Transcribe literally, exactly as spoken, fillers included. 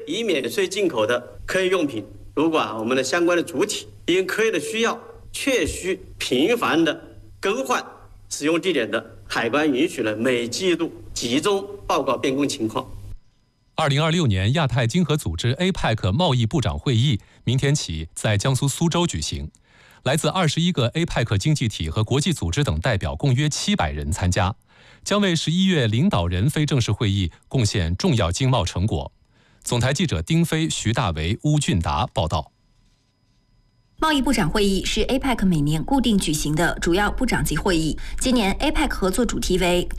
以免税进口的科学用品，如果啊我们的相关的主体因科学的需要，确需频繁的更换使用地点的，海关允许了每季度集中报告变更情况。 二零二六年亚太经合组织 A P E C 贸易部长会议明天起在江苏苏州举行，来自二十一个 A P E C 经济体和国际组织等代表共约七百人参加，将为十一月领导人非正式会议贡献重要经贸成果。总台记者丁飞、徐大为、邬俊达报道。 贸易部长会议是 A P E C 每年固定举行的主要部长级会议，今年 A P E C 合作主题为